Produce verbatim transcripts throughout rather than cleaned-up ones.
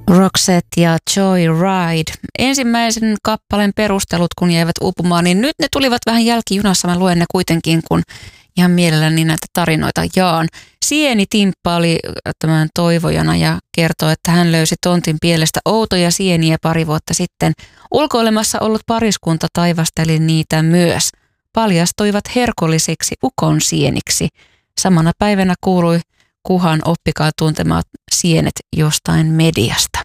Roxette ja Joyride. Ensimmäisen kappaleen perustelut, kun jäivät uupumaan, niin nyt ne tulivat vähän jälkijunassa. Mä luen ne kuitenkin, kun ihan mielelläni näitä tarinoita jaan. Sieni Timppa oli tämän toivojana ja kertoo, että hän löysi tontin pielestä outoja sieniä pari vuotta sitten. Ulkoilemassa ollut pariskunta taivasteli niitä myös. Paljastuivat herkollisiksi ukon sieniksi. Samana päivänä kuului Kuhan oppikaa tuntemaan sienet jostain mediasta.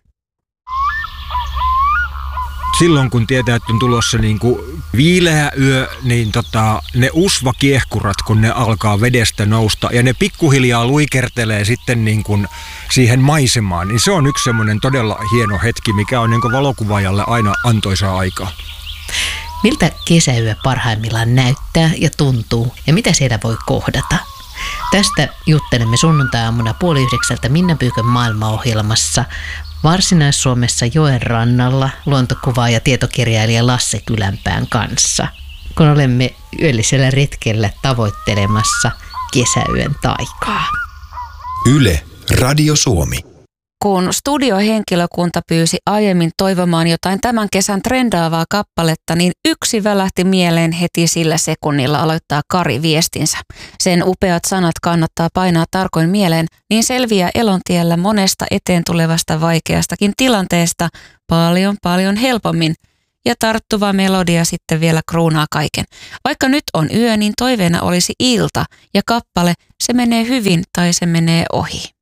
Silloin kun tietää, että on tulossa niin kuin viileä yö, niin tota, ne usvakiehkurat, kun ne alkaa vedestä nousta ja ne pikkuhiljaa luikertelee sitten niin kuin siihen maisemaan, niin se on yksi semmoinen todella hieno hetki, mikä on niin kuin valokuvaajalle aina antoisaa aikaa. Miltä kesäyö parhaimmillaan näyttää ja tuntuu ja mitä siellä voi kohdata? Tästä juttelemme sunnuntai-aamuna puoli yhdeksältä Minna Pyykön maailmaohjelmassa Varsinais-Suomessa joen rannalla luontokuvaaja ja tietokirjailija Lasse Kylänpään kanssa, kun olemme yöllisellä retkellä tavoittelemassa kesäyön taikaa. Yle, Radio Suomi. Kun studiohenkilökunta pyysi aiemmin toivomaan jotain tämän kesän trendaavaa kappaletta, niin yksi välähti mieleen heti sillä sekunnilla aloittaa Kari viestinsä. Sen upeat sanat kannattaa painaa tarkoin mieleen, niin selviää elontiellä monesta eteen tulevasta vaikeastakin tilanteesta paljon paljon helpommin. Ja tarttuva melodia sitten vielä kruunaa kaiken. Vaikka nyt on yö, niin toiveena olisi ilta ja kappale, se menee hyvin tai se menee ohi.